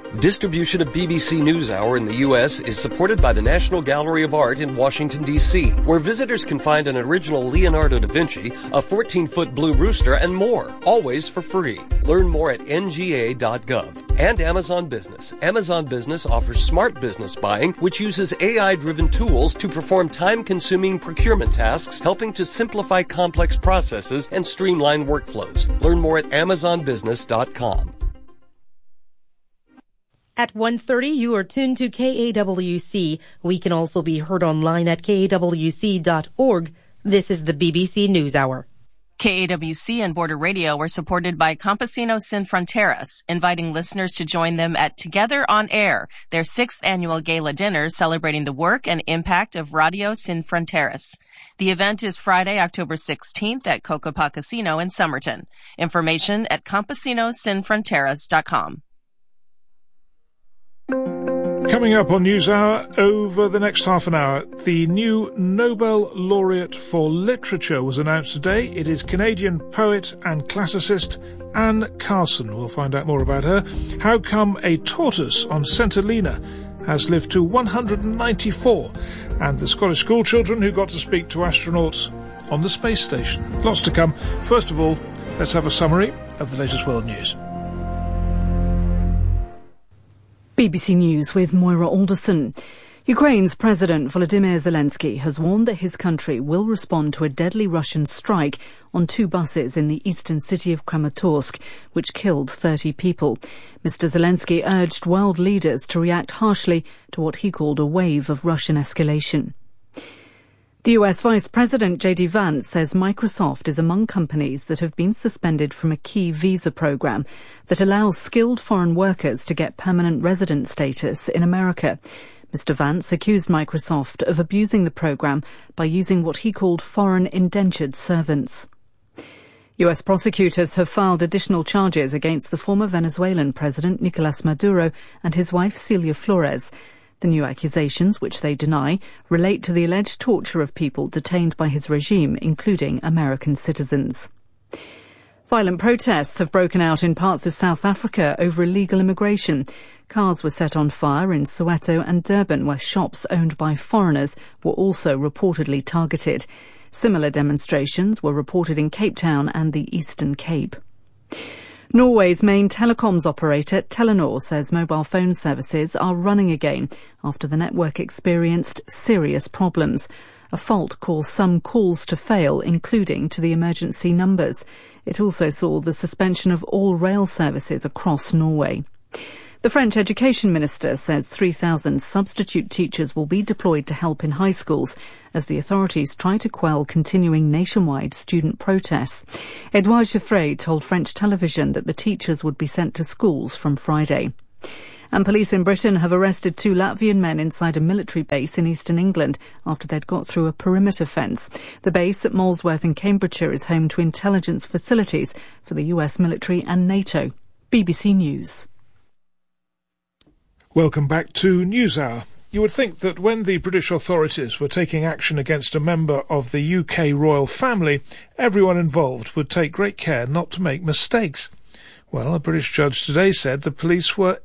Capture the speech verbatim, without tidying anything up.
Distribution of B B C NewsHour in the U S is supported by the National Gallery of Art in Washington, D C, where visitors can find an original Leonardo da Vinci, a fourteen-foot blue rooster, and more, always for free. Learn more at N G A dot gov. And Amazon Business. Amazon Business offers smart business buying, which uses A I-driven tools to perform time-consuming procurement tasks, helping to simplify complex processes and streamline workflows. Learn more at Amazon Business dot com. At one thirty, you are tuned to K A W C. We can also be heard online at K A W C dot org. This is the B B C NewsHour. K A W C and Border Radio are supported by Campesinos Sin Fronteras, inviting listeners to join them at Together on Air, their sixth annual gala dinner celebrating the work and impact of Radio Sin Fronteras. The event is Friday, October sixteenth at Cocopa Casino in Somerton. Information at campesinos sin fronteras dot com. Coming up on NewsHour over the next half an hour, the new Nobel laureate for literature was announced today. It is Canadian poet and classicist Anne Carson. We'll find out more about her. How come a tortoise on Saint Helena has lived to one hundred ninety-four? And the Scottish schoolchildren who got to speak to astronauts on the space station. Lots to come. First of all, let's have a summary of the latest world news. B B C News with Moira Alderson. Ukraine's President Volodymyr Zelensky has warned that his country will respond to a deadly Russian strike on two buses in the eastern city of Kramatorsk, which killed thirty people. Mister Zelensky urged world leaders to react harshly to what he called a wave of Russian escalation. The U S Vice President J D Vance says Microsoft is among companies that have been suspended from a key visa program that allows skilled foreign workers to get permanent resident status in America. Mister Vance accused Microsoft of abusing the program by using what he called foreign indentured servants. U S prosecutors have filed additional charges against the former Venezuelan President Nicolas Maduro and his wife Celia Flores. The new accusations, which they deny, relate to the alleged torture of people detained by his regime, including American citizens. Violent protests have broken out in parts of South Africa over illegal immigration. Cars were set on fire in Soweto and Durban, where shops owned by foreigners were also reportedly targeted. Similar demonstrations were reported in Cape Town and the Eastern Cape. Norway's main telecoms operator, Telenor, says mobile phone services are running again after the network experienced serious problems. A fault caused some calls to fail, including to the emergency numbers. It also saw the suspension of all rail services across Norway. The French Education Minister says three thousand substitute teachers will be deployed to help in high schools as the authorities try to quell continuing nationwide student protests. Edouard Geoffrey told French television that the teachers would be sent to schools from Friday. And police in Britain have arrested two Latvian men inside a military base in eastern England after they'd got through a perimeter fence. The base at Molesworth in Cambridgeshire is home to intelligence facilities for the U S military and NATO. B B C News. Welcome back to NewsHour. You would think that when the British authorities were taking action against a member of the U K royal family, everyone involved would take great care not to make mistakes. Well, a British judge today said the police were